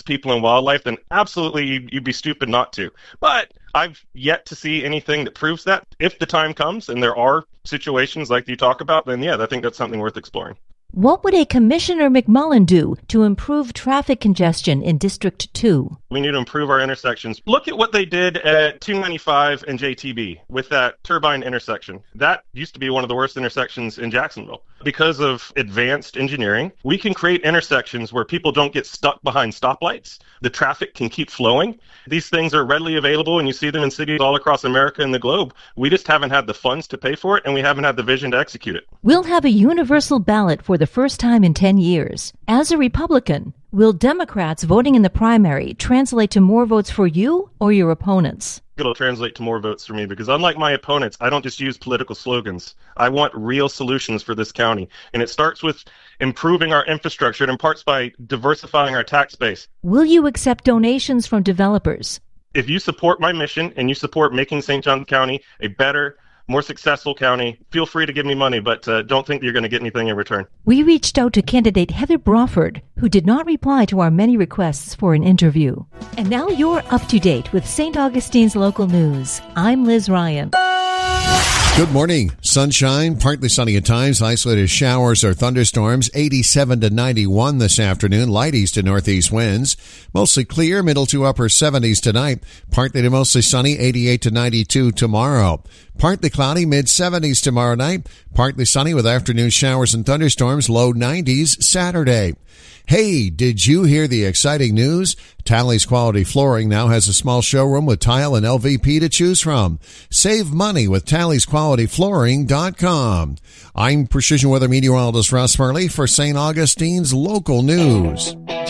people and wildlife, then absolutely you'd be stupid not to. But I've yet to see anything that proves that. If the time comes and there are situations like you talk about, then yeah, I think that's something worth exploring. What would a Commissioner McMullin do to improve traffic congestion in District 2? We need to improve our intersections. Look at what they did at 295 and JTB with that turbine intersection. That used to be one of the worst intersections in Jacksonville. Because of advanced engineering, we can create intersections where people don't get stuck behind stoplights. The traffic can keep flowing. These things are readily available, and you see them in cities all across America and the globe. We just haven't had the funds to pay for it, and we haven't had the vision to execute it. We'll have a universal ballot for the first time in 10 years. As a Republican, will Democrats voting in the primary translate to more votes for you or your opponents? It'll translate to more votes for me because unlike my opponents, I don't just use political slogans. I want real solutions for this county. And it starts with improving our infrastructure. It imparts by diversifying our tax base. Will you accept donations from developers? If you support my mission and you support making St. Johns County a better, more successful county, feel free to give me money, but don't think you're going to get anything in return. We reached out to candidate Heather Brawford, who did not reply to our many requests for an interview. And now you're up to date with St. Augustine's local news. I'm Liz Ryan. Good morning. Sunshine, partly sunny at times, isolated showers or thunderstorms, 87 to 91 this afternoon, light east to northeast winds. Mostly clear, middle to upper 70s tonight, partly to mostly sunny, 88 to 92 tomorrow. Partly cloudy, mid-70s tomorrow night, partly sunny with afternoon showers and thunderstorms, low 90s Saturday. Hey, did you hear the exciting news? Tally's Quality Flooring now has a small showroom with tile and LVP to choose from. Save money with TallysQualityFlooring.com. I'm Precision Weather Meteorologist Russ Murley for St. Augustine's local news.